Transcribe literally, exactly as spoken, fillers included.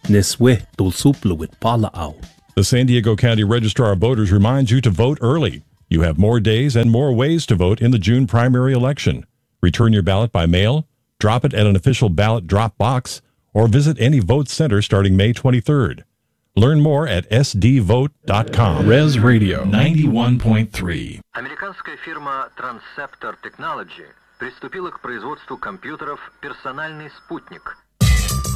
Neswe tulsupluwit palaaw. The San Diego County Registrar of Voters reminds you to vote early. You have more days and more ways to vote in the June primary election. Return your ballot by mail, drop it at an official ballot drop box, or visit any vote center starting May twenty-third. Learn more at s d vote dot com. Res Radio ninety-one point three. Американская фирма Transceptor Technology приступила к производству компьютеров «Персональный спутник»,